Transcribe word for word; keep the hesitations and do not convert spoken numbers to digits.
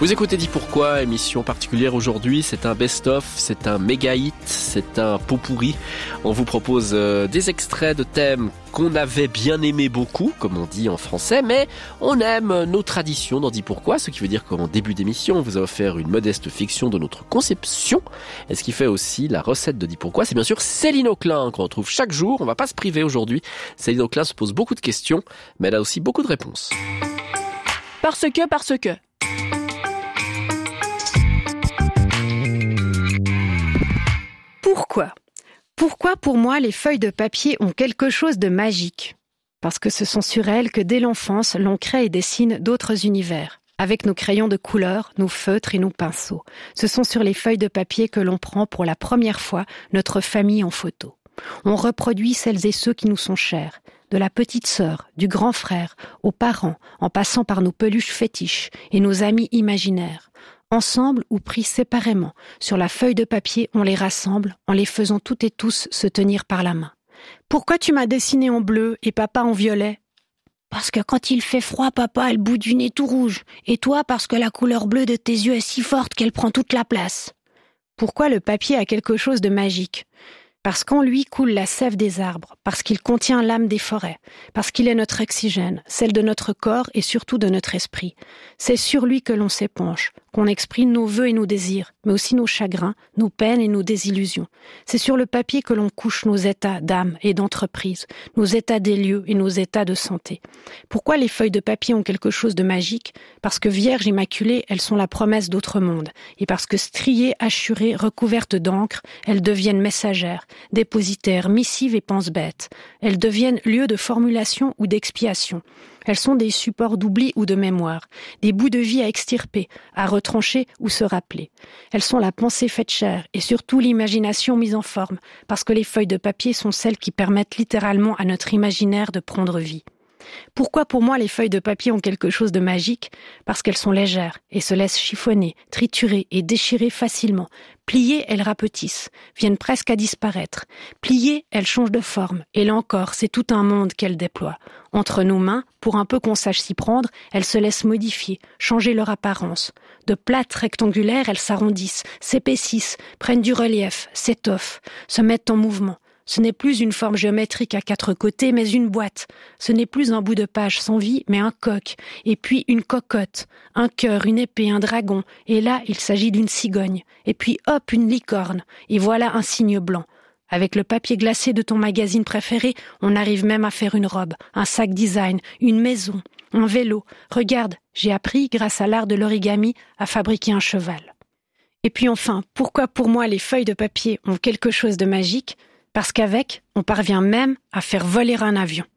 Vous écoutez Dit Pourquoi, émission particulière aujourd'hui, c'est un best-of, c'est un méga hit, c'est un pot pourri. On vous propose euh, des extraits de thèmes qu'on avait bien aimé beaucoup, comme on dit en français, mais on aime nos traditions dans Dit Pourquoi, ce qui veut dire qu'en début d'émission, on vous a offert une modeste fiction de notre conception. Et ce qui fait aussi la recette de Dit Pourquoi, c'est bien sûr Céline Auclin, qu'on retrouve chaque jour. On va pas se priver aujourd'hui. Céline Auclin se pose beaucoup de questions, mais elle a aussi beaucoup de réponses. Parce que, parce que... Pourquoi ? Pourquoi pour moi les feuilles de papier ont quelque chose de magique ? Parce que ce sont sur elles que dès l'enfance l'on crée et dessine d'autres univers. Avec nos crayons de couleur, nos feutres et nos pinceaux. Ce sont sur les feuilles de papier que l'on prend pour la première fois notre famille en photo. On reproduit celles et ceux qui nous sont chers. De la petite sœur, du grand frère, aux parents, en passant par nos peluches fétiches et nos amis imaginaires. Ensemble ou pris séparément, sur la feuille de papier, on les rassemble en les faisant toutes et tous se tenir par la main. Pourquoi tu m'as dessiné en bleu et papa en violet ? Parce que quand il fait froid, papa a le bout du nez tout rouge. Et toi, parce que la couleur bleue de tes yeux est si forte qu'elle prend toute la place. Pourquoi le papier a quelque chose de magique ? Parce qu'en lui coule la sève des arbres, parce qu'il contient l'âme des forêts, parce qu'il est notre oxygène, celle de notre corps et surtout de notre esprit. C'est sur lui que l'on s'épanche, qu'on exprime nos vœux et nos désirs, mais aussi nos chagrins, nos peines et nos désillusions. C'est sur le papier que l'on couche nos états d'âme et d'entreprise, nos états des lieux et nos états de santé. Pourquoi les feuilles de papier ont quelque chose de magique ? Parce que vierges immaculées, elles sont la promesse d'autre monde, et parce que striées, hachurées, recouvertes d'encre, elles deviennent messagères, dépositaires, missives et pense-bêtes. Elles deviennent lieux de formulation ou d'expiation. Elles sont des supports d'oubli ou de mémoire, des bouts de vie à extirper, à retrancher ou se rappeler. Elles sont la pensée faite chair et surtout l'imagination mise en forme, parce que les feuilles de papier sont celles qui permettent littéralement à notre imaginaire de prendre vie. Pourquoi pour moi les feuilles de papier ont quelque chose de magique ? Parce qu'elles sont légères et se laissent chiffonner, triturer et déchirer facilement. Pliées, elles rapetissent, viennent presque à disparaître. Pliées, elles changent de forme. Et là encore, c'est tout un monde qu'elles déploient. Entre nos mains, pour un peu qu'on sache s'y prendre, elles se laissent modifier, changer leur apparence. De plates rectangulaires, elles s'arrondissent, s'épaississent, prennent du relief, s'étoffent, se mettent en mouvement. Ce n'est plus une forme géométrique à quatre côtés, mais une boîte. Ce n'est plus un bout de page sans vie, mais un coq. Et puis une cocotte, un cœur, une épée, un dragon. Et là, il s'agit d'une cigogne. Et puis hop, une licorne. Et voilà un cygne blanc. Avec le papier glacé de ton magazine préféré, on arrive même à faire une robe, un sac design, une maison, un vélo. Regarde, j'ai appris, grâce à l'art de l'origami, à fabriquer un cheval. Et puis enfin, pourquoi pour moi les feuilles de papier ont quelque chose de magique ? Parce qu'avec, on parvient même à faire voler un avion.